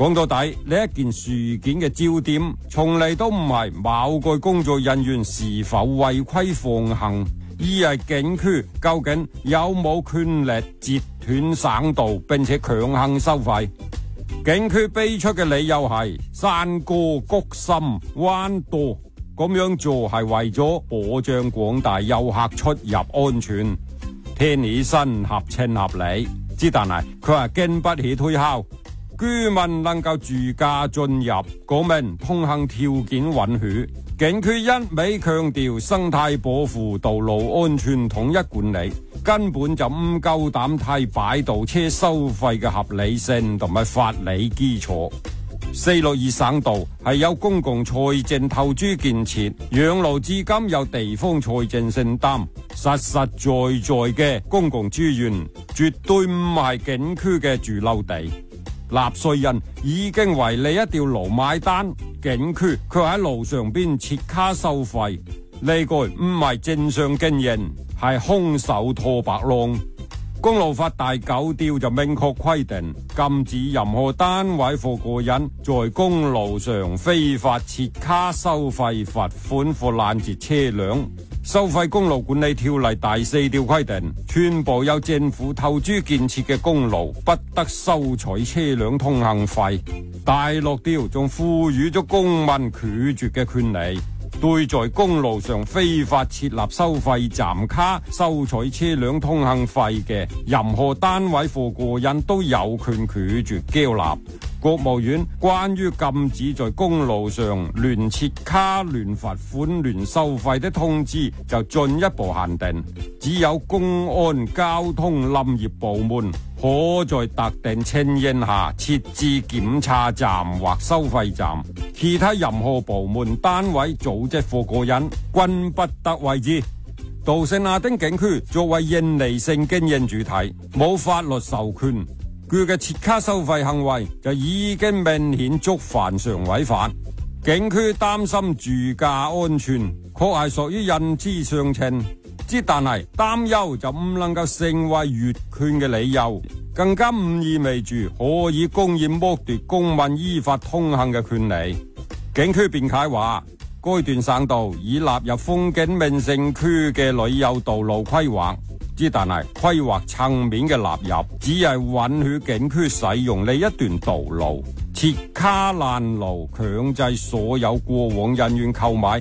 講到底，呢一件事件嘅焦點，從嚟都唔係某個工作人員是否違規放行，而係景區究竟有冇權力截斷省道並且強行收費。景區俾出嘅理由係山過谷深彎多，咁樣做係為咗保障廣大遊客出入安全，聽起身合情合理。之但係佢係經不起推敲，居民能夠自駕進入，講明通行條件允許。景區一味強調生態保護、道路安全統一管理，根本就唔夠膽睇擺渡車收費嘅合理性同埋法理基礎。462省道係有公共財政投資建設，養老至今有地方財政承擔，實實在在嘅公共資源，絕對唔係景區嘅住樓地。納稅人已經為你一條路買單，景區卻喺路上邊設卡收費，呢個唔係正常經營，係空手拖白狼。公路法第9條就明確規定，禁止任何單位或個人在公路上非法設卡收費、罰款或攔截車輛。收費公路管理條例第4條規定，全部有政府投資建設嘅公路不得收取車輛通行費。第6條仲賦予咗公民拒絕嘅權利。對在公路上非法設立收費站卡收取車輛通行費嘅任何單位或個人都有權拒絕繳納。國務院關於禁止在公路上亂設卡、亂罰款、亂收費的通知就進一步限定，只有公安、交通、林業部門可在特定情形下設置檢查站或收費站，其他任何部門、單位、組織或個人均不得為之。杜聖亞丁景區作為營利性經營主體，冇法律授權，佢嘅設卡收費行為就已經明顯觸犯常違法。景區擔心住駕安全，確係屬於人之常情。之但係擔憂就唔能夠成為越權嘅理由，更加唔意味住可以公然剝奪公民依法通行嘅權利。景區辯解話，該段省道已納入風景名勝區嘅旅遊道路規劃，之但係規劃層面嘅納入，只係允許景區使用呢一段道路。設卡攔路，強制所有過往人員購買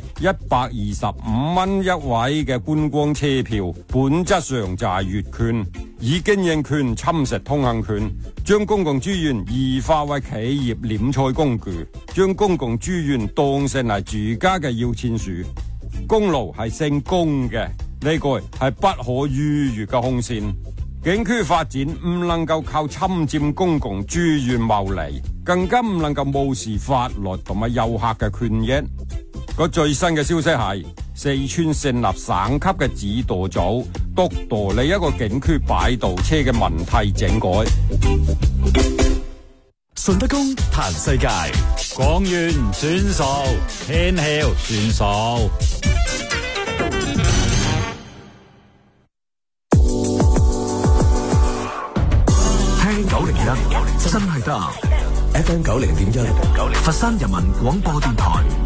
125蚊一位嘅觀光車票，本質上就係越權，以經營權侵蝕通行權，將公共資源異化為企業斂財工具，將公共資源當成係住家嘅搖錢樹。公路係姓公嘅，呢個係不可逾越嘅紅線。景區發展唔能夠靠侵佔公共資源牟利，更加唔能夠無視法律同埋遊客嘅權益。個最新嘅消息係，四川成立省級嘅指導組，督導呢一個景區擺渡車嘅問題整改。 順德公談世界，講完算數，天橋算數。 901真係得 FM 90.1，佛山人民廣播電台。